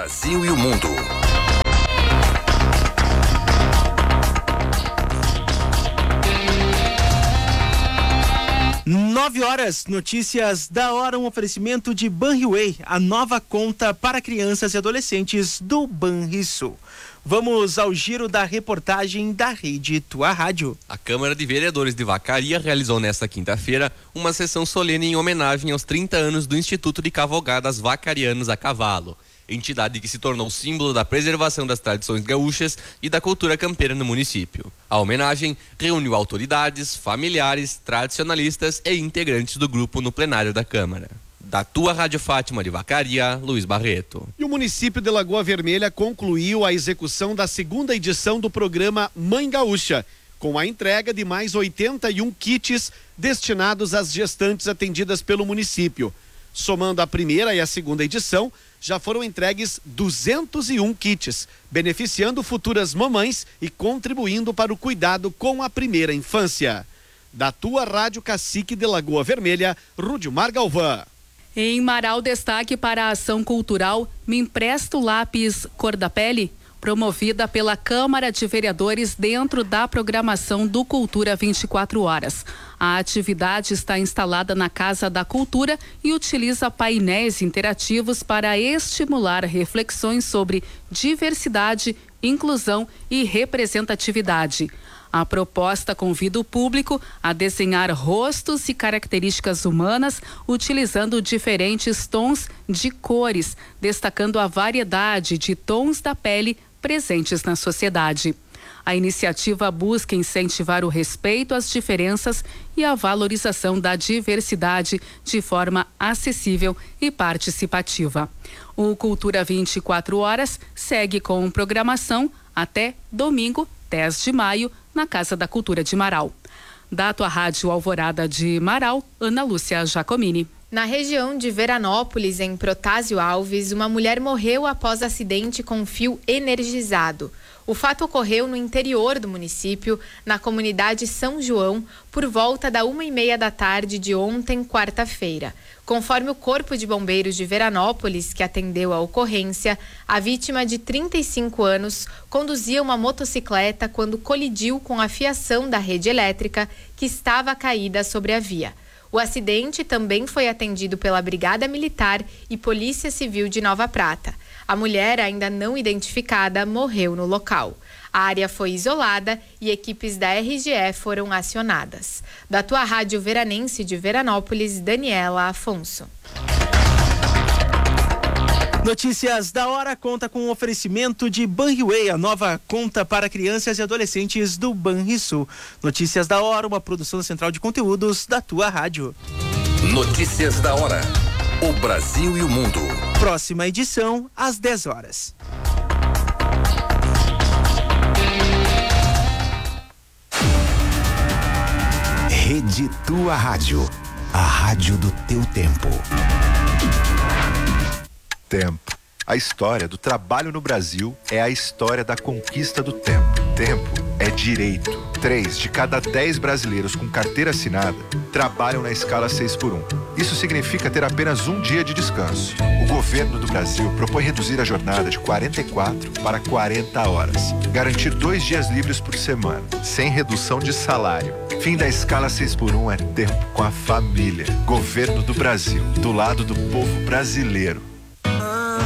Brasil e o mundo. 9h, notícias da hora, um oferecimento de Banriway, a nova conta para crianças e adolescentes do Banrisul. Vamos ao giro da reportagem da Rede Tua Rádio. A Câmara de Vereadores de Vacaria realizou nesta quinta-feira uma sessão solene em homenagem aos 30 anos do Instituto de Cavalgadas Vacarianos a Cavalo, entidade que se tornou símbolo da preservação das tradições gaúchas e da cultura campeira no município. A homenagem reuniu autoridades, familiares, tradicionalistas e integrantes do grupo no plenário da Câmara. Da Tua Rádio Fátima de Vacaria, Luiz Barreto. E o município de Lagoa Vermelha concluiu a execução da segunda edição do programa Mãe Gaúcha, com a entrega de mais 81 kits destinados às gestantes atendidas pelo município. Somando a primeira e a segunda edição, já foram entregues 201 kits, beneficiando futuras mamães e contribuindo para o cuidado com a primeira infância. Da Tua Rádio Cacique de Lagoa Vermelha, Rudimar Galvão. Em Marau, destaque para a ação cultural Me Empresta o Lápis Cor da Pele, promovida pela Câmara de Vereadores dentro da programação do Cultura 24 Horas. A atividade está instalada na Casa da Cultura e utiliza painéis interativos para estimular reflexões sobre diversidade, inclusão e representatividade. A proposta convida o público a desenhar rostos e características humanas utilizando diferentes tons de cores, destacando a variedade de tons da pele presentes na sociedade. A iniciativa busca incentivar o respeito às diferenças e a valorização da diversidade de forma acessível e participativa. O Cultura 24 Horas segue com programação até domingo, 10 de maio, na Casa da Cultura de Marau. Da Tua Rádio Alvorada de Marau, Ana Lúcia Giacomini. Na região de Veranópolis, em Protásio Alves, uma mulher morreu após acidente com fio energizado. O fato ocorreu no interior do município, na comunidade São João, por volta da 1h30 da tarde de ontem, quarta-feira. Conforme o Corpo de Bombeiros de Veranópolis, que atendeu a ocorrência, a vítima de 35 anos conduzia uma motocicleta quando colidiu com a fiação da rede elétrica que estava caída sobre a via. O acidente também foi atendido pela Brigada Militar e Polícia Civil de Nova Prata. A mulher, ainda não identificada, morreu no local. A área foi isolada e equipes da RGE foram acionadas. Da Tua Rádio Veranense de Veranópolis, Daniela Afonso. Notícias da hora conta com um oferecimento de Banriway, a nova conta para crianças e adolescentes do Banrisul. Notícias da hora, uma produção da Central de Conteúdos da Tua Rádio. Notícias da hora. O Brasil e o mundo. Próxima edição, às 10h. Rede Tua Rádio. A rádio do teu tempo. Tempo. A história do trabalho no Brasil é a história da conquista do tempo. Tempo é direito. 3 de cada 10 brasileiros com carteira assinada trabalham na escala 6x1. Isso significa ter apenas um dia de descanso. O governo do Brasil propõe reduzir a jornada de 44 para 40 horas. Garantir 2 dias livres por semana, sem redução de salário. Fim da escala 6x1 é tempo com a família. Governo do Brasil, do lado do povo brasileiro.